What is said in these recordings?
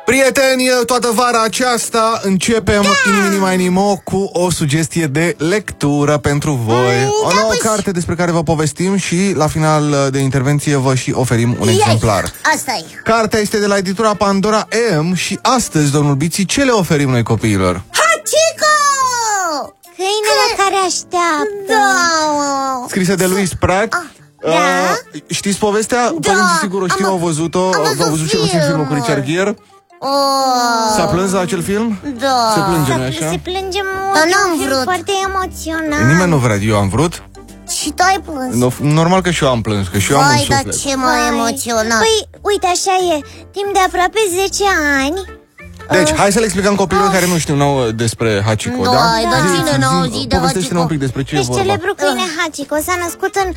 Prieteni, toată vara aceasta începem Inimini Mai Nimo cu o sugestie de lectură pentru voi. O nouă carte despre care vă povestim și la final de intervenție vă și oferim un exemplar. Asta-i. Cartea este de la editura Pandora M și astăzi, domnul Biții, ce le oferim noi copiilor? Hachiko! Câinele care așteaptă. Da. Scrisă de Louise Pratt. Da. Știți povestea? Părinții sigur o știu, au văzut-o. Au văzut cel puțin filmul cu Richard Gere. S-a plâns la acel film? Da. Se plânge, nu-i așa? Se plânge mult. Dar n-am vrut. Foarte emoționant. Nimeni nu vrea, eu am vrut. Și tu ai plâns. Normal că și eu am plâns, că și eu am un Vai, dar suflet. ce mai emoționat. Păi, uite, așa e. Timp de aproape 10 ani. Deci, hai să le explicăm copiilor care nu știu nouă despre Hachiko, da? Dar cine n-a auzit de Povestește-ne un pic despre ce e Deci vorba. celebrul câine Hachiko s-a născut în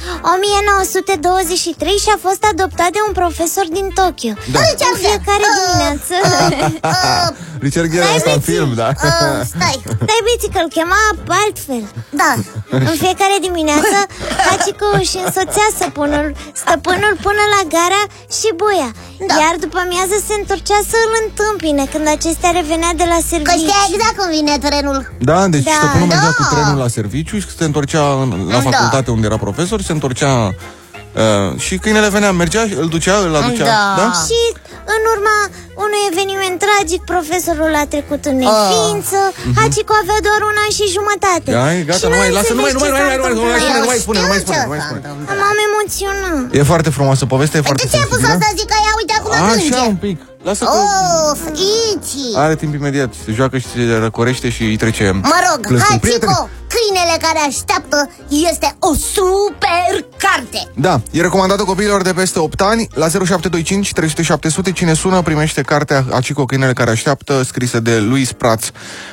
1923 și a fost adoptat de un profesor din Tokyo. Da. În fiecare dimineață. Richard Gere asta în film, da? Stai. Dai biții că îl chema altfel. Da. În fiecare dimineață Hachiko își însoțea stăpânul până la gara Shibuya. Iar după amiază se întorcea să îl întâmpine când acestea revenea de la Că serviciu. știa exact cum vine trenul. Da, deci stăpânul mergea cu Da. trenul la serviciu și se întorcea la facultate unde era profesor, se întorcea și câinele venea, mergea, îl ducea, îl aducea. Da. Și în urma unui eveniment tragic, profesorul a trecut în neființă. Hachiko avea doar 1 an și jumătate. Ai, gata, Și nu mai, lasă, nu mai spune. M-am emoționat. E foarte frumoasă povestea, e foarte De ce ai pus sensibilă. asta? Zic că ea, uite, acum plânge. Așa, un pic. Lasă că Of, Ici. are timp imediat. Se joacă și se răcorește și îi trece. Mă rog, plânsul. Prieteni, Hachiko, câinele care așteaptă, este o super carte. da, e recomandată copiilor de peste 8 ani. La 0725 300 700 cine sună primește cartea Hachiko, câinele care așteaptă, scrisă de Louise Pratt.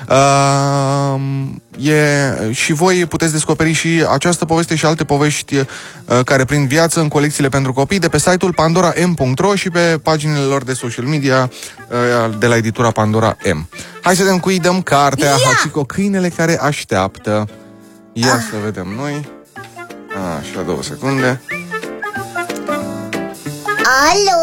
Și voi puteți descoperi și această poveste și alte povești care prind viață în colecțiile pentru copii de pe site-ul pandora.m.ro și pe paginile lor de social media de la editura Pandora M. Hai să vedem cui dăm cartea Hachiko, câinele care așteaptă. Ia să vedem noi. Așa, 2 secunde. Alo?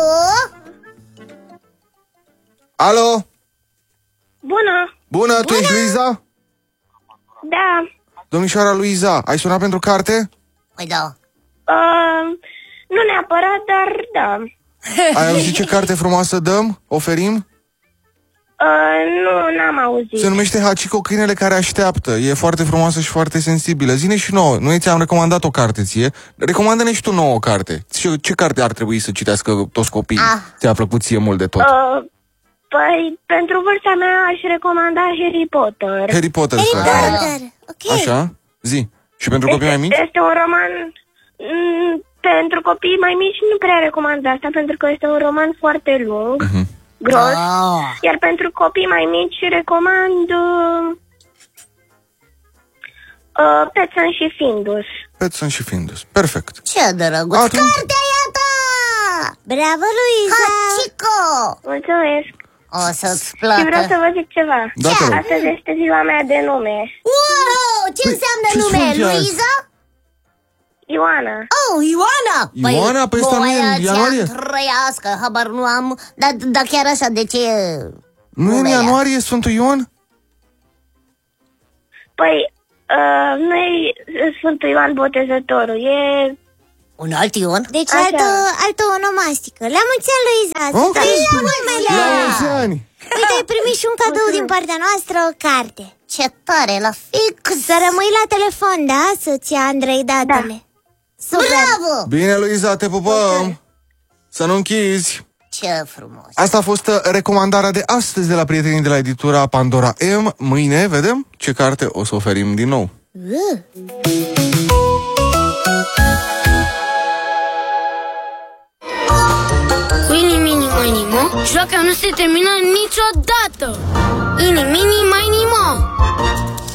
Alo? Bună! Bună, tu ești Luiza? Da. Domnișoara Luiza, ai sunat pentru carte? Păi da. Nu neapărat, dar da. Ai auzit ce carte frumoasă dăm? Oferim? Nu, n-am auzit. Se numește Hachiko, câinele care așteaptă. E foarte frumoasă și foarte sensibilă. Zine și nouă. Noi ți-am recomandat o carte ție. Recomandă-ne și tu nouă o carte. Ce carte ar trebui să citească toți copiii? Ți-a plăcut ție mult de tot? Păi, pentru vârsta mea aș recomanda Harry Potter. Harry Potter. Ok. Așa? Zi. Și pentru copii mai mici? Este un roman... pentru copii mai mici nu prea recomand asta, pentru că este un roman foarte lung, gros. Iar pentru copii mai mici recomand... Petson și Findus. Petson și Findus. Perfect. Ce drăguț. Cartea e a ta! Bravo, Luiza! Hachiko! Mulțumesc. O să-ți Și placă. vreau să vă zic ceva. Da, te rog. Astăzi este ziua mea de nume. Wow! Ce înseamnă ce nume? spui azi? Luiza? Ioana. Oh, Ioana! Ioana, pe ăsta nu e în ianuarie? Trăiască, habar nu am. Dar chiar așa, de ce... Nu e în ianuarie Sfântul Ioan? Păi, nu e Sfântul Ioan Botezătorul, e... Un alt Ion? Deci Așa. altă onomastică. La mulți ani, Luiza! Ok. La mulți ani! Uite, ai primit și un cadou din partea noastră, o carte. Ce tare, la fix! Să rămâi la telefon, da? Să-ți ia Andrei datele. Super. Bravo! Bine, Luiza, te pupăm! Să nu închizi! Ce frumos! Asta a fost recomandarea de astăzi de la prietenii de la editura Pandora M. Mâine vedem ce carte o să oferim din nou. Cu Inimini Mai Nimo, joaca nu se termină niciodată! Inimini Mai Nimo!